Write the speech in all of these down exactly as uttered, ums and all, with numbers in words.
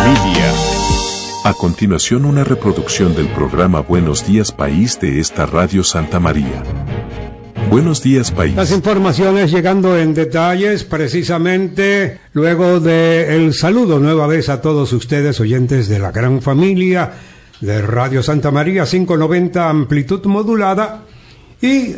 Familia. A continuación, una reproducción del programa Buenos Días País de esta Radio Santa María. Buenos días, país. Las informaciones llegando en detalles, precisamente luego del saludo nueva vez a todos ustedes, oyentes de la gran familia de Radio Santa María, quinientos noventa amplitud modulada y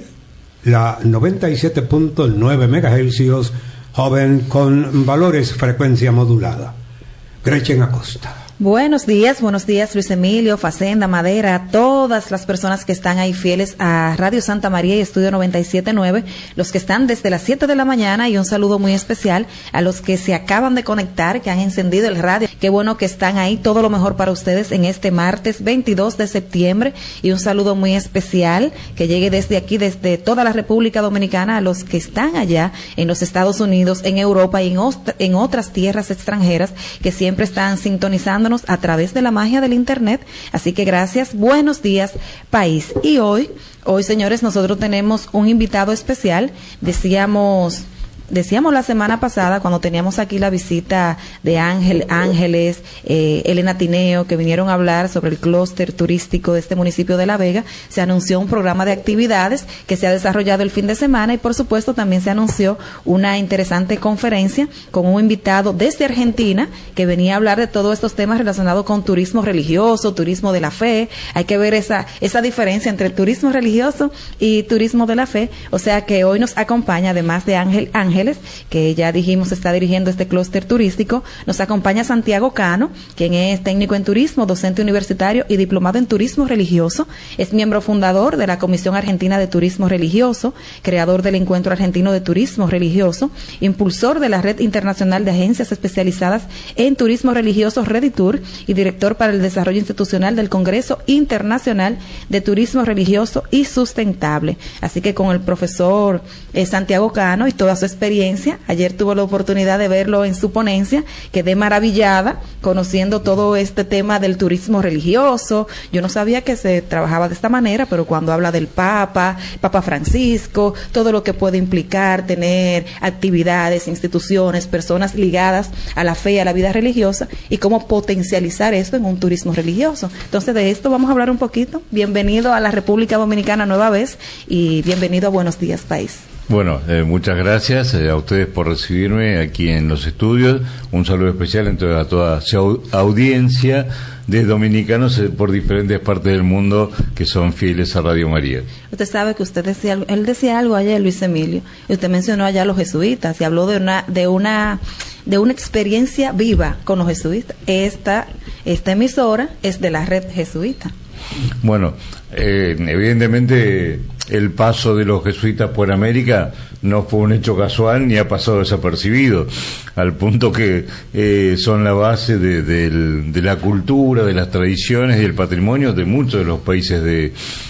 la noventa y siete punto nueve megahercios joven con valores frecuencia modulada. Gretchen Acosta. Buenos días, buenos días Luis Emilio, Facenda, Madera, todas las personas que están ahí fieles a Radio Santa María y Estudio noventa y siete punto nueve, los que están desde las siete de la mañana, y un saludo muy especial a los que se acaban de conectar, que han encendido el radio. Qué bueno que están ahí, todo lo mejor para ustedes en este martes veintidós de septiembre, y un saludo muy especial que llegue desde aquí, desde toda la República Dominicana, a los que están allá en los Estados Unidos, en Europa y en, en otras tierras extranjeras que siempre están sintonizando a través de la magia del internet. Así que gracias, buenos días país. Y hoy, hoy señores, nosotros tenemos un invitado especial. Decíamos Decíamos la semana pasada, cuando teníamos aquí la visita de Ángel, Ángeles, eh, Elena Tineo, que vinieron a hablar sobre el clúster turístico de este municipio de La Vega, se anunció un programa de actividades que se ha desarrollado el fin de semana, y por supuesto también se anunció una interesante conferencia con un invitado desde Argentina que venía a hablar de todos estos temas relacionados con turismo religioso, turismo de la fe. Hay que ver esa, esa diferencia entre el turismo religioso y turismo de la fe. O sea que hoy nos acompaña, además de Ángel Ángel, que ya dijimos está dirigiendo este clúster turístico, nos acompaña Santiago Cano, quien es técnico en turismo, docente universitario y diplomado en turismo religioso. Es miembro fundador de la Comisión Argentina de Turismo Religioso, creador del Encuentro Argentino de Turismo Religioso, impulsor de la Red Internacional de Agencias Especializadas en Turismo Religioso Reditur, y director para el desarrollo institucional del Congreso Internacional de Turismo Religioso y Sustentable. Así que con el profesor eh, Santiago Cano y toda su experiencia, ayer tuve la oportunidad de verlo en su ponencia, quedé maravillada conociendo todo este tema del turismo religioso. Yo no sabía que se trabajaba de esta manera, pero cuando habla del Papa, Papa Francisco, todo lo que puede implicar tener actividades, instituciones, personas ligadas a la fe y a la vida religiosa, y cómo potencializar esto en un turismo religioso. Entonces de esto vamos a hablar un poquito. Bienvenido a la República Dominicana nueva vez, y bienvenido a Buenos Días País. Bueno, eh, muchas gracias eh, a ustedes por recibirme aquí en los estudios. Un saludo especial entonces a toda su audiencia de dominicanos eh, por diferentes partes del mundo que son fieles a Radio María. Usted sabe que usted decía, él decía algo ayer, Luis Emilio, y usted mencionó allá a los jesuitas, y habló de una, de una, de una experiencia viva con los jesuitas. Esta, esta emisora es de la red jesuita. Bueno, eh, evidentemente el paso de los jesuitas por América no fue un hecho casual ni ha pasado desapercibido, al punto que eh, son la base de, de, de la cultura, de las tradiciones y del patrimonio de muchos de los países de,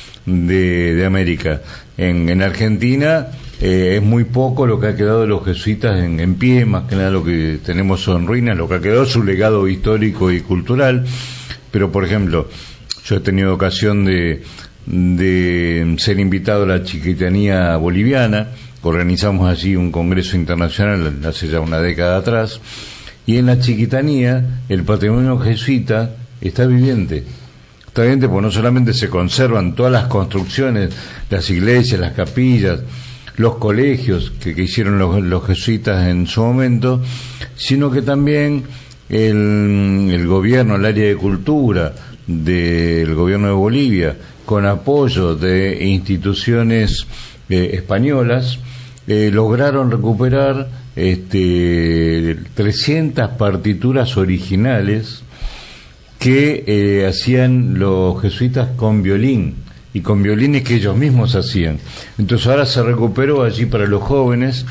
de, de América. En, en Argentina eh, es muy poco lo que ha quedado de los jesuitas en, en pie, más que nada lo que tenemos son ruinas, lo que ha quedado es su legado histórico y cultural. Pero, por ejemplo, yo he tenido ocasión de, de ser invitado a la Chiquitanía Boliviana. Organizamos allí un congreso internacional hace ya una década atrás, y en la Chiquitanía el patrimonio jesuita está viviente. Está viviente porque no solamente se conservan todas las construcciones, las iglesias, las capillas, los colegios que, que hicieron los, los jesuitas en su momento, sino que también el, el gobierno, el área de cultura del gobierno de Bolivia, con apoyo de instituciones eh, españolas, eh, lograron recuperar este, trescientas partituras originales que eh, hacían los jesuitas con violín, y con violines que ellos mismos hacían. Entonces ahora se recuperó allí para los jóvenes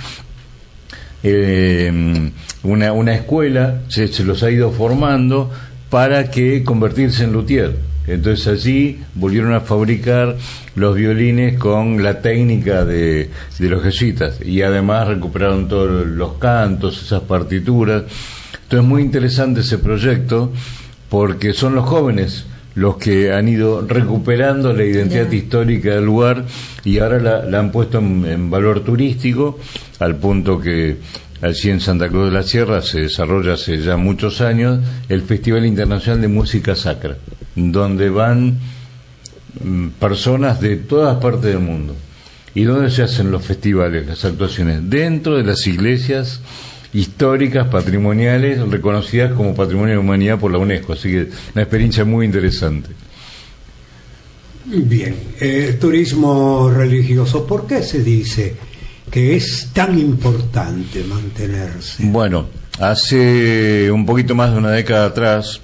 eh, una, una escuela, se, se los ha ido formando para que convertirse en luthier. Entonces allí volvieron a fabricar los violines con la técnica de, de los jesuitas, y además recuperaron todos los cantos, esas partituras. Entonces es muy interesante ese proyecto, porque son los jóvenes los que han ido recuperando la identidad yeah. histórica del lugar, y ahora la, la han puesto en, en valor turístico, al punto que allí en Santa Cruz de la Sierra se desarrolla hace ya muchos años el Festival Internacional de Música Sacra, donde van mm, personas de todas partes del mundo. ¿Y dónde se hacen los festivales, las actuaciones? Dentro de las iglesias históricas, patrimoniales, reconocidas como Patrimonio de la Humanidad por la UNESCO. Así que una experiencia muy interesante. Bien, eh, turismo religioso, ¿por qué se dice que es tan importante mantenerse? Bueno, hace un poquito más de una década atrás,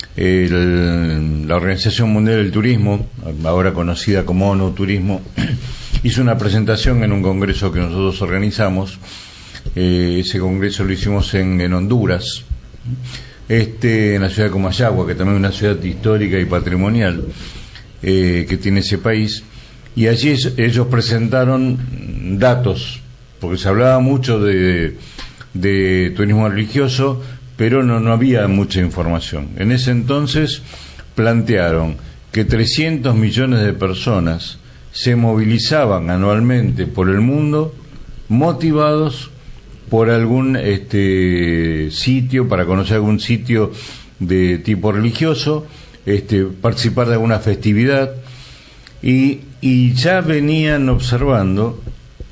el, la Organización Mundial del Turismo, ahora conocida como ONU Turismo, hizo una presentación en un congreso que nosotros organizamos. Eh, ese congreso lo hicimos en, en Honduras, este, en la ciudad de Comayagua, que también es una ciudad histórica y patrimonial eh, que tiene ese país, y allí es, ellos presentaron datos, porque se hablaba mucho de, de turismo religioso, pero no, no había mucha información. En ese entonces plantearon que trescientos millones de personas se movilizaban anualmente por el mundo motivados por algún este sitio, para conocer algún sitio de tipo religioso, este participar de alguna festividad, y, y ya venían observando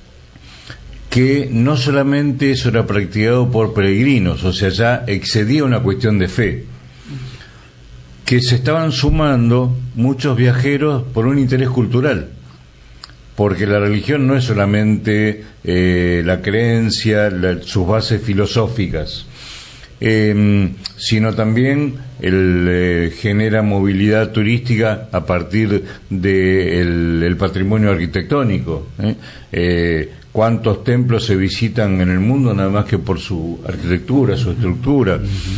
que no solamente eso era practicado por peregrinos, o sea, ya excedía una cuestión de fe, que se estaban sumando muchos viajeros por un interés cultural, porque la religión no es solamente eh, la creencia, la, sus bases filosóficas, eh, sino también el, eh, genera movilidad turística a partir del el patrimonio arquitectónico. ¿eh? Eh, ¿Cuántos templos se visitan en el mundo nada más que por su arquitectura, su estructura?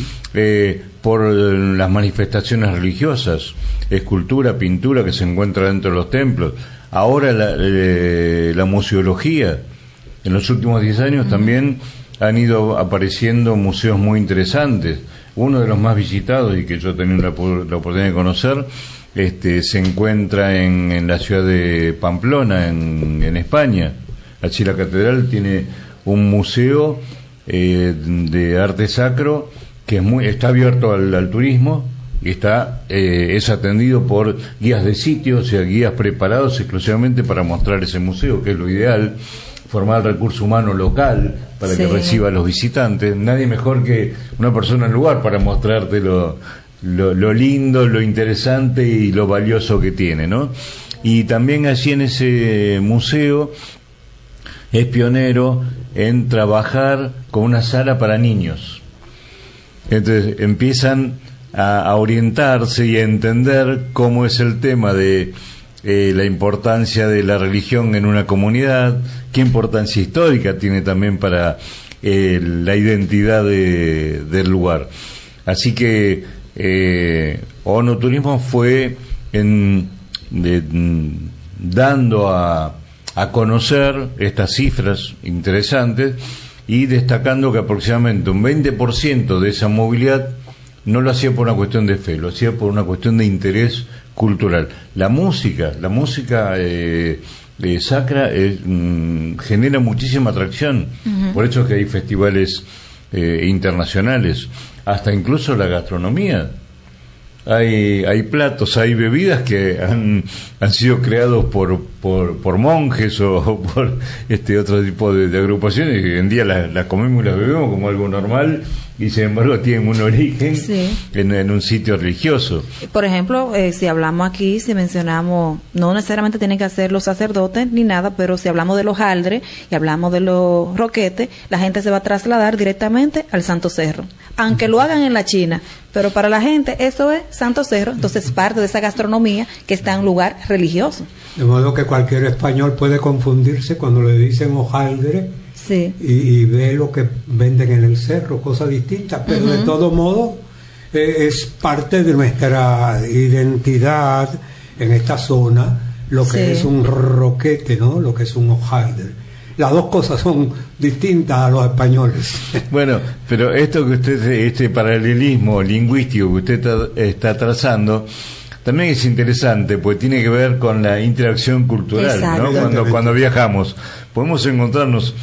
Eh, por las manifestaciones religiosas, escultura, pintura que se encuentra dentro de los templos. Ahora la, eh, la museología, en los últimos diez años también han ido apareciendo museos muy interesantes. Uno de los más visitados y que yo he tenido la, la oportunidad de conocer, este, se encuentra en, en la ciudad de Pamplona, en, en España. Allí la catedral tiene un museo eh, de arte sacro que es muy, está abierto al, al turismo. Y está eh, es atendido por guías de sitios, o sea, guías preparados exclusivamente para mostrar ese museo, que es lo ideal, formar el recurso humano local para sí. que reciba a los visitantes. Nadie mejor que una persona en el lugar para mostrarte lo, lo, lo lindo, lo interesante y lo valioso que tiene, ¿no? Y también allí en ese museo es pionero en trabajar con una sala para niños. Entonces empiezan A, a orientarse y a entender cómo es el tema de eh, la importancia de la religión en una comunidad, qué importancia histórica tiene también para eh, la identidad de, del lugar. Así que eh, ONU Turismo fue en, de, dando a, a conocer estas cifras interesantes y destacando que aproximadamente un veinte por ciento de esa movilidad no lo hacía por una cuestión de fe, lo hacía por una cuestión de interés cultural. La música, la música eh, eh, sacra eh, mm, genera muchísima atracción, uh-huh. por eso que hay festivales eh, internacionales, hasta incluso la gastronomía. Hay, hay platos, hay bebidas que han, han sido creados por, por, por monjes o por este otro tipo de, de agrupaciones, y hoy en día las, las comemos y las bebemos como algo normal, y sin embargo tienen un origen sí. en, en un sitio religioso. Por ejemplo, eh, si hablamos aquí, si mencionamos, no necesariamente tienen que ser los sacerdotes ni nada, pero si hablamos de los hojaldres y hablamos de los roquetes, la gente se va a trasladar directamente al Santo Cerro, aunque lo hagan en la China, pero para la gente eso es Santo Cerro, entonces parte de esa gastronomía que está en un lugar religioso. De modo que cualquier español puede confundirse cuando le dicen hojaldre sí. y, y ve lo que venden en el cerro, cosas distintas, pero uh-huh. de todo modo eh, es parte de nuestra identidad en esta zona, lo que sí. es un roquete, ¿no? Lo que es un hojaldre. Las dos cosas son distintas a los españoles. Bueno, pero esto que usted, este paralelismo lingüístico que usted está, está trazando, también es interesante, porque tiene que ver con la interacción cultural, ¿no? Cuando, cuando viajamos, podemos encontrarnos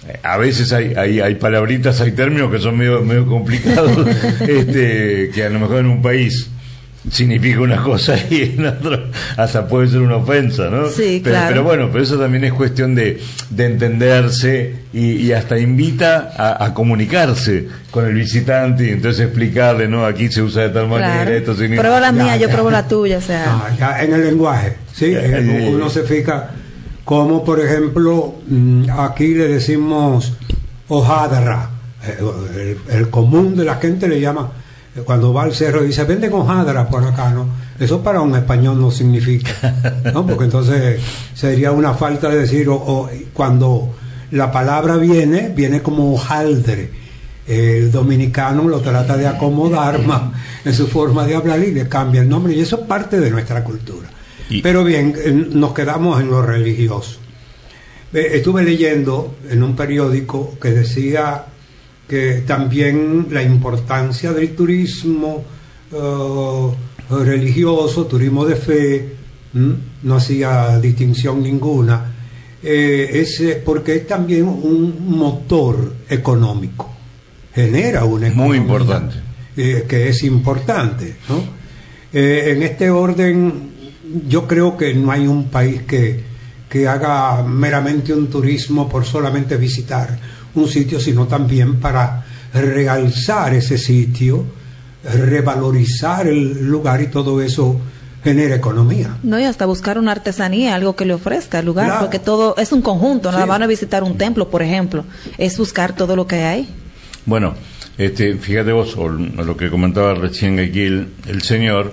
a veces hay, hay, hay palabritas, hay términos que son medio, medio complicados, este, que a lo mejor en un país significa una cosa y en otro hasta puede ser una ofensa, ¿no? Sí, pero, claro. pero bueno, pero eso también es cuestión de, de entenderse y, y hasta invita a, a comunicarse con el visitante y entonces explicarle, ¿no? Aquí se usa de tal manera, Claro. esto significa... Prueba la Ya, mía, yo ya. pruebo la tuya, o sea. Ah, ya en el lenguaje, sí, eh, uno se fija como, por ejemplo, mm, aquí le decimos hojadra, eh, el, el común de la gente le llama, eh, cuando va al cerro dice, venden hojadra por acá, ¿no? Eso para un español no significa, ¿no? Porque entonces sería una falta de decir, o, o cuando la palabra viene, viene como hojaldre. El dominicano lo trata de acomodar más en su forma de hablar y le cambia el nombre, y eso es parte de nuestra cultura. Y... Pero bien, nos quedamos en lo religioso. Estuve leyendo en un periódico que decía que también la importancia del turismo uh, religioso, turismo de fe, ¿m? no hacía distinción ninguna, eh, es porque es también un motor económico, genera una economía muy importante, eh, que es importante, ¿no? Eh, en este orden, yo creo que no hay un país que, que haga meramente un turismo por solamente visitar un sitio, sino también para realzar ese sitio, revalorizar el lugar, y todo eso genera economía. No, y hasta buscar una artesanía, algo que le ofrezca el lugar, Claro. porque todo es un conjunto, no Sí. van a visitar un templo, por ejemplo, es buscar todo lo que hay. Bueno, este, fíjate vos, o lo que comentaba recién aquí el, el señor,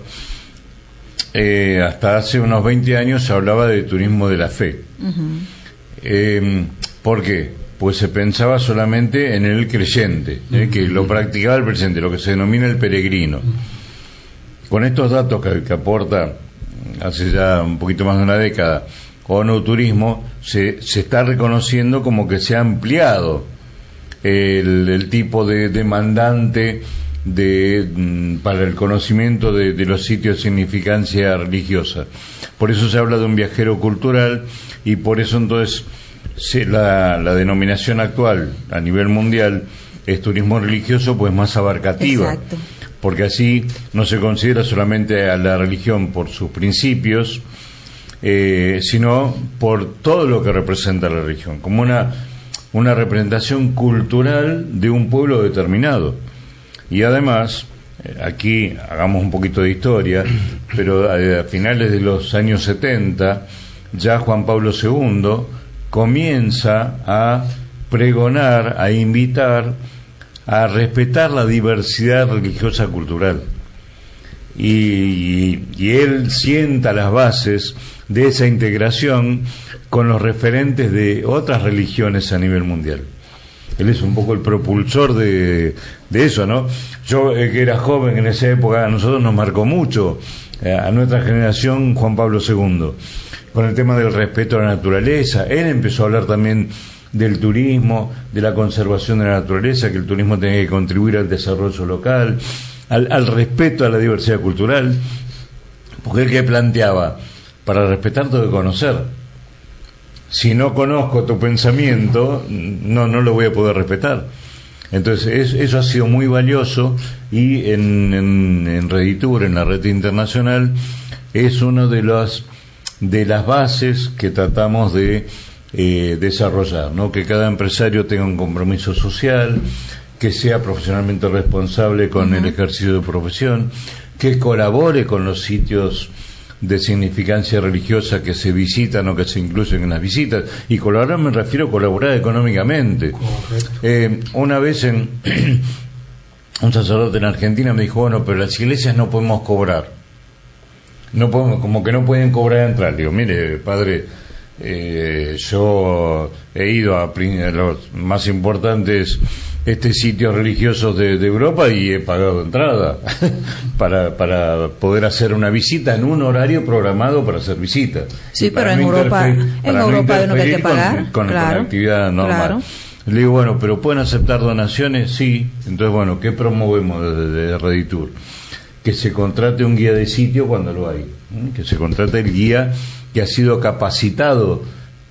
eh, hasta hace unos veinte años se hablaba de turismo de la fe. Uh-huh. Eh, ¿Por qué? Pues se pensaba solamente en el creyente, eh, que lo practicaba el presente, lo que se denomina el peregrino. Con estos datos que, que aporta hace ya un poquito más de una década ONU Turismo, se, se está reconociendo como que se ha ampliado el, el tipo de demandante de, mm, para el conocimiento de, de los sitios de significancia religiosa. Por eso se habla de un viajero cultural, y por eso entonces se, la, la denominación actual a nivel mundial es turismo religioso, pues más abarcativa. Exacto. Porque así no se considera solamente a la religión por sus principios, eh, sino por todo lo que representa la religión, como una, una representación cultural de un pueblo determinado. Y además, eh, aquí hagamos un poquito de historia, pero a, a finales de los años setenta, ya Juan Pablo segundo comienza a pregonar, a invitar a respetar la diversidad religiosa cultural, y, y, y él sienta las bases de esa integración con los referentes de otras religiones a nivel mundial. Él es un poco el propulsor de, de eso, ¿no? Yo, eh, que era joven en esa época, a nosotros nos marcó mucho, eh, a nuestra generación, Juan Pablo segundo, con el tema del respeto a la naturaleza. Él empezó a hablar también del turismo, de la conservación de la naturaleza, que el turismo tiene que contribuir al desarrollo local, al, al respeto a la diversidad cultural, porque él que planteaba, para respetar tengo que conocer. Si no conozco tu pensamiento, no, no lo voy a poder respetar. Entonces, es, eso ha sido muy valioso, y en, en, en Reditur, en la red internacional, es uno de los de las bases que tratamos de Eh, desarrollar, ¿no? Que cada empresario tenga un compromiso social, que sea profesionalmente responsable con uh-huh. el ejercicio de profesión, que colabore con los sitios de significancia religiosa que se visitan o que se incluyen en las visitas. Y colaborar me refiero a colaborar económicamente. Eh, una vez en un sacerdote en Argentina me dijo, bueno, pero las iglesias no podemos cobrar, no podemos, como que no pueden cobrar entrar. Digo, mire, padre, Eh, yo he ido a, a los más importantes este sitios religiosos de, de Europa y he pagado entrada para para poder hacer una visita en un horario programado para hacer visita. Sí, pero en Europa, en Europa hay uno que hay que pagar, con, con, claro, con la actividad normal. Claro. Le digo, bueno, pero ¿pueden aceptar donaciones? Sí. Entonces, bueno, ¿qué promovemos desde de Reditur? Que se contrate un guía de sitio cuando lo hay, ¿eh? Que se contrate el guía que ha sido capacitado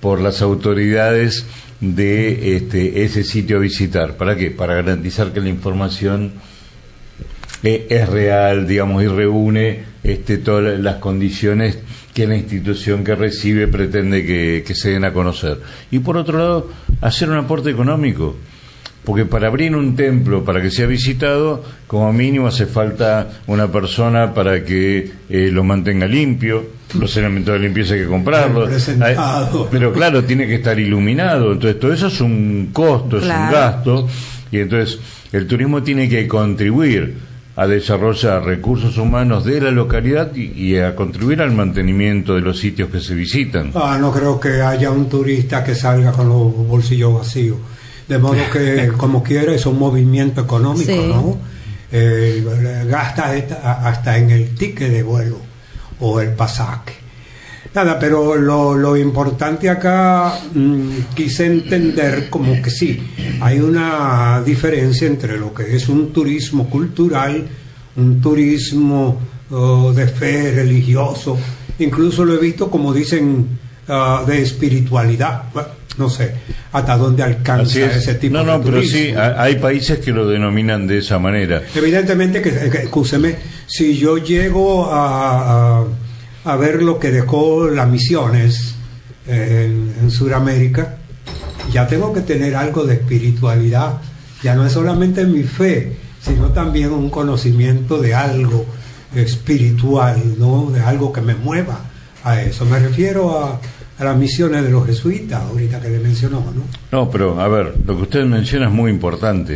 por las autoridades de este, ese sitio a visitar. ¿Para qué? Para garantizar que la información eh, es real, digamos, y reúne este, todas las condiciones que la institución que recibe pretende que, que se den a conocer. Y por otro lado, hacer un aporte económico. Porque para abrir un templo, para que sea visitado, como mínimo hace falta una persona para que eh, lo mantenga limpio, los elementos de limpieza hay que comprarlos, pero claro, tiene que estar iluminado, entonces todo eso es un costo, es claro. un gasto, y entonces el turismo tiene que contribuir a desarrollar recursos humanos de la localidad y, y a contribuir al mantenimiento de los sitios que se visitan. Ah, no creo que haya un turista que salga con los bolsillos vacíos. De modo que, como quiera, es un movimiento económico, sí. ¿no? Eh, gasta hasta en el ticket de vuelo o el pasaje. Nada, pero lo, lo importante acá, mmm, quise entender como que sí, hay una diferencia entre lo que es un turismo cultural, un turismo uh, de fe religioso, incluso lo he visto, como dicen, uh, de espiritualidad. No sé hasta dónde alcanza ese tipo no, de no, turismo. pero sí, hay países que lo denominan de esa manera. Evidentemente que, que escúcheme, si yo llego a, a, a ver lo que dejó las misiones en, en Sudamérica, ya tengo que tener algo de espiritualidad. Ya no es solamente mi fe, sino también un conocimiento de algo espiritual, ¿no? De algo que me mueva a eso. Me refiero a a las misiones de los jesuitas, ahorita que le mencionó, ¿no? No, pero a ver, lo que usted menciona es muy importante.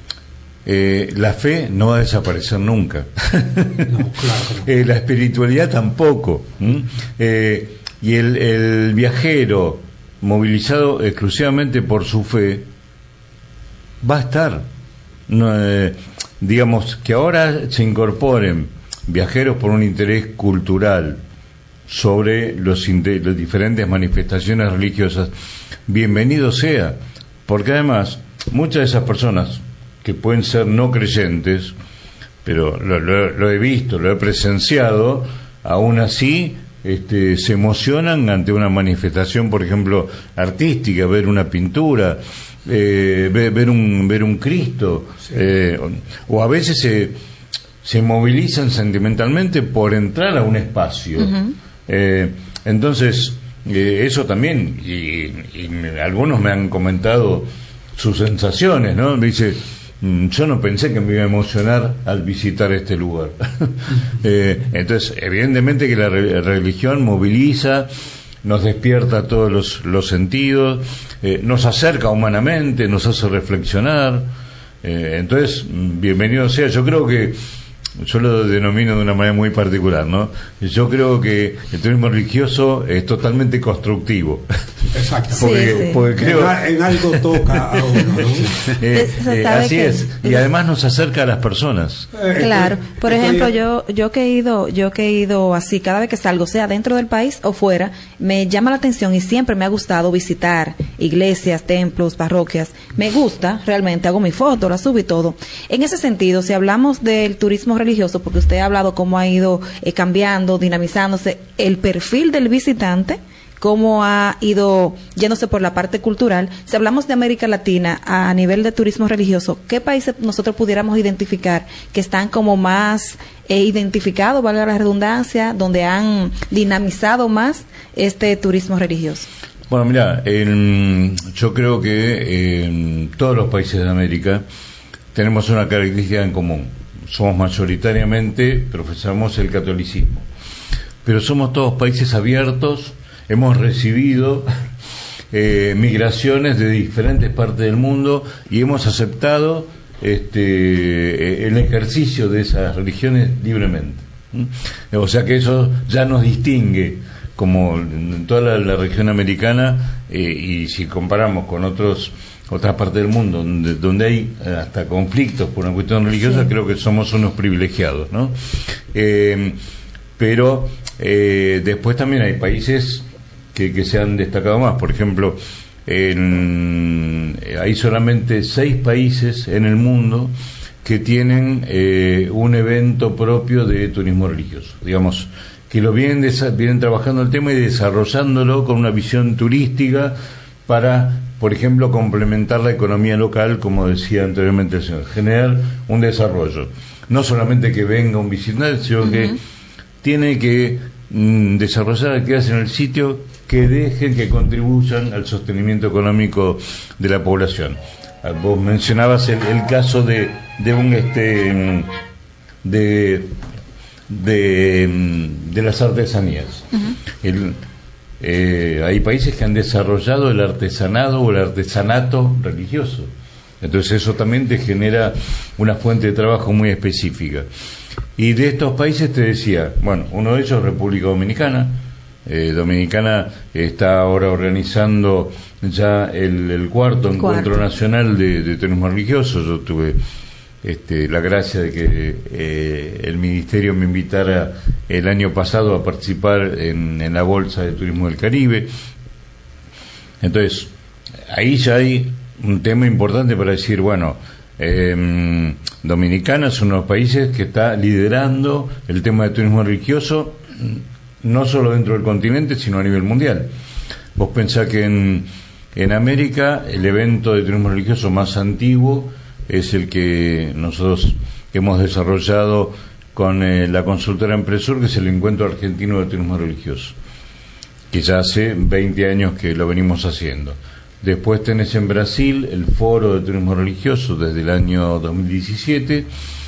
Eh, la fe no va a desaparecer nunca. No, claro. eh, la espiritualidad tampoco. Eh, y el, el viajero movilizado exclusivamente por su fe va a estar. No, eh, digamos que ahora se incorporen viajeros por un interés cultural sobre los, las diferentes manifestaciones religiosas, bienvenido sea, porque además muchas de esas personas que pueden ser no creyentes, pero lo, lo, lo he visto, lo he presenciado, aún así este, se emocionan ante una manifestación, por ejemplo, artística, ver una pintura, eh, ver, ver un ver un Cristo, sí. eh, o, o a veces se, se movilizan sentimentalmente por entrar a un espacio. Uh-huh. Eh, entonces, eh, eso también, y, y me, algunos me han comentado sus sensaciones, ¿no? Me dice, yo no pensé que me iba a emocionar al visitar este lugar. eh, entonces, evidentemente que la re- religión moviliza, nos despierta todos los, los sentidos, eh, nos acerca humanamente, nos hace reflexionar. Eh, entonces, bienvenido sea. Yo creo que yo lo denomino de una manera muy particular, ¿no? Yo creo que el turismo religioso es totalmente constructivo. Exacto. Porque, sí, sí. porque creo... en, en algo toca a uno, ¿no? eh, eh, así que... es. Y además nos acerca a las personas. Claro. Por ejemplo, yo yo que he ido, yo que he ido así, cada vez que salgo, sea dentro del país o fuera, me llama la atención y siempre me ha gustado visitar iglesias, templos, parroquias. Me gusta, realmente, hago mi foto, la subo y todo. En ese sentido, si hablamos del turismo religioso, porque usted ha hablado cómo ha ido eh, cambiando, dinamizándose el perfil del visitante, cómo ha ido yéndose por la parte cultural. Si hablamos de América Latina a nivel de turismo religioso, ¿qué países nosotros pudiéramos identificar que están como más eh, identificados, valga la redundancia, donde han dinamizado más este turismo religioso? Bueno, mira, en, yo creo que en todos los países de América tenemos una característica en común. Somos mayoritariamente, profesamos el catolicismo, pero somos todos países abiertos. Hemos recibido eh, migraciones de diferentes partes del mundo y hemos aceptado este, el ejercicio de esas religiones libremente. ¿Mm? O sea que eso ya nos distingue, como en toda la, la región americana, eh, y si comparamos con otros otras partes del mundo donde, donde hay hasta conflictos por una cuestión religiosa, sí. Creo que somos unos privilegiados, ¿no? Eh, pero eh, después también hay países que, que se han destacado más. Por ejemplo, en, hay solamente seis países en el mundo que tienen eh, un evento propio de turismo religioso. Digamos, que lo vienen, desa- vienen trabajando el tema y desarrollándolo con una visión turística para, por ejemplo, complementar la economía local, como decía anteriormente el señor, generar un desarrollo. No solamente que venga un visitante, sino uh-huh. que tiene que mm, desarrollar actividades en el sitio que dejen, que contribuyan al sostenimiento económico de la población. Vos mencionabas el, el caso de, de un este de de, de las artesanías. Uh-huh. El, eh, hay países que han desarrollado el artesanado o el artesanato religioso. Entonces eso también te genera una fuente de trabajo muy específica. Y de estos países te decía, bueno, uno de ellos es República Dominicana. Eh, Dominicana está ahora organizando ya el, el cuarto, cuarto encuentro nacional de, de turismo religioso. Yo tuve este, la gracia de que eh, el ministerio me invitara el año pasado a participar en, en la Bolsa de Turismo del Caribe. Entonces, ahí ya hay un tema importante para decir, bueno, eh, Dominicana es uno de los países que está liderando el tema de turismo religioso, no solo dentro del continente, sino a nivel mundial. Vos pensás que en, en América el evento de turismo religioso más antiguo es el que nosotros hemos desarrollado con eh, la consultora Empresur, que es el Encuentro Argentino de Turismo Religioso, que ya hace veinte años que lo venimos haciendo. Después tenés en Brasil el Foro de Turismo Religioso desde el año dos mil diecisiete.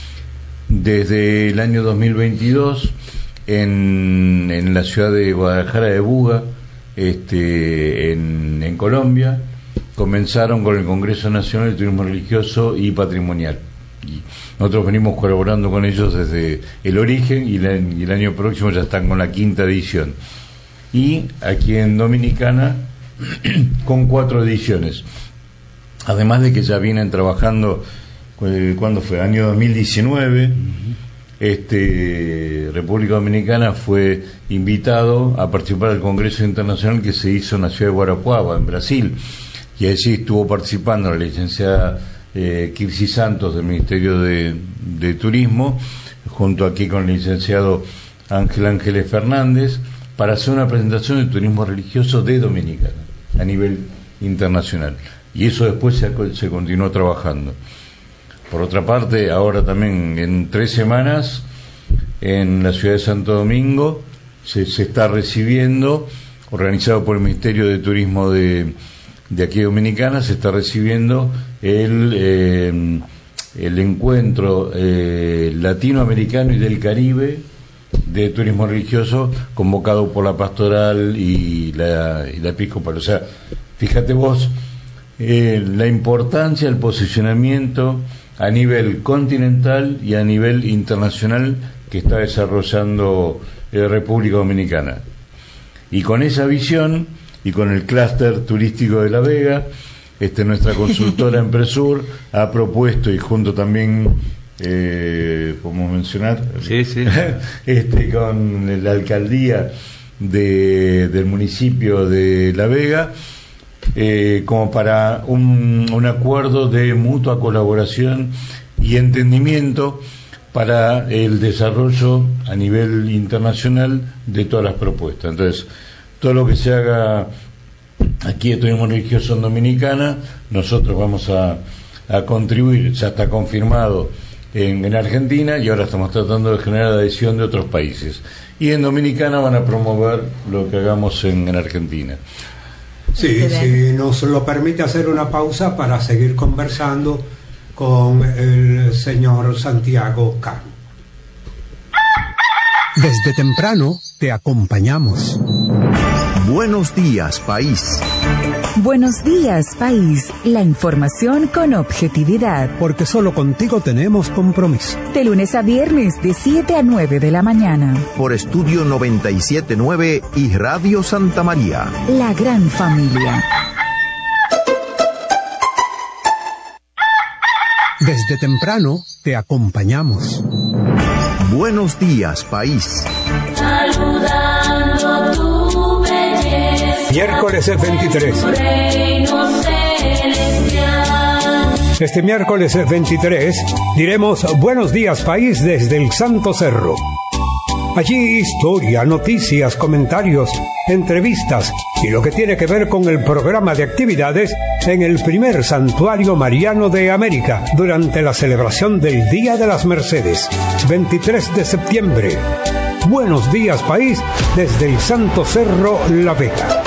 Desde el año dos mil veintidós en, en la ciudad de Guadalajara de Buga, este, en, en Colombia, comenzaron con el Congreso Nacional de Turismo Religioso y Patrimonial. Y nosotros venimos colaborando con ellos desde el origen y, la, y el año próximo ya están con la quinta edición. Y aquí en Dominicana con cuatro ediciones. Además de que ya vienen trabajando, ¿cuándo fue? Año dos mil diecinueve. Uh-huh. Este, República Dominicana fue invitado a participar del Congreso Internacional que se hizo en la ciudad de Guarapuava, en Brasil. Y allí estuvo participando la licenciada eh, Kirsi Santos del Ministerio de, de Turismo, junto aquí con el licenciado Ángel Ángeles Fernández, para hacer una presentación de turismo religioso de Dominicana a nivel internacional. Y eso después se, se continuó trabajando. Por otra parte, ahora también en tres semanas en la ciudad de Santo Domingo se, se está recibiendo, organizado por el Ministerio de Turismo de, de aquí de Dominicana, se está recibiendo el, eh, el encuentro eh, latinoamericano y del Caribe de turismo religioso, convocado por la pastoral y la, y la episcopal. O sea, fíjate vos eh, la importancia, el posicionamiento a nivel continental y a nivel internacional que está desarrollando eh, República Dominicana. Y con esa visión y con el clúster turístico de La Vega, este, nuestra consultora Empresur ha propuesto, y junto también eh, ¿podemos mencionar? Sí, sí. este, con la alcaldía de, del municipio de La Vega, Eh, como para un, un acuerdo de mutua colaboración y entendimiento para el desarrollo a nivel internacional de todas las propuestas. Entonces, todo lo que se haga aquí de turismo religioso en Dominicana, nosotros vamos a, a contribuir. Ya está confirmado en, en Argentina, y ahora estamos tratando de generar adhesión de otros países. Y en Dominicana van a promover lo que hagamos en, en Argentina. Sí, si nos lo permite hacer una pausa para seguir conversando con el señor Santiago Cano. Desde temprano te acompañamos. Buenos días, país. Buenos días, país. La información con objetividad. Porque solo contigo tenemos compromiso. De lunes a viernes, de siete a nueve de la mañana. Por Estudio noventa y siete punto nueve y Radio Santa María. La gran familia. Desde temprano te acompañamos. Buenos días, país. Saludando tu belleza. Miércoles es veintitrés. Reino celestial. Este miércoles es veintitrés diremos Buenos días, país, desde el Santo Cerro. Allí historia, noticias, comentarios, entrevistas y lo que tiene que ver con el programa de actividades en el primer santuario mariano de América durante la celebración del Día de las Mercedes, veintitrés de septiembre. Buenos días, país, desde el Santo Cerro La Vega.